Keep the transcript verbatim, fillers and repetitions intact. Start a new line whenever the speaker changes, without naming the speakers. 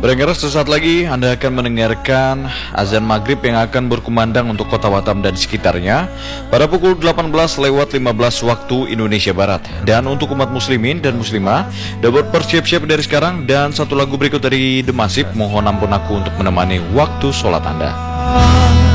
Pendengar, sesaat lagi Anda akan mendengarkan azan maghrib yang akan berkumandang untuk kota Batam dan sekitarnya pada pukul delapan belas lewat lima belas waktu Indonesia Barat. Dan untuk umat muslimin dan muslimah, dapat bersiap-siap dari sekarang. Dan satu lagu berikut dari The Massive, Mohon Ampun Aku, untuk menemani waktu sholat Anda.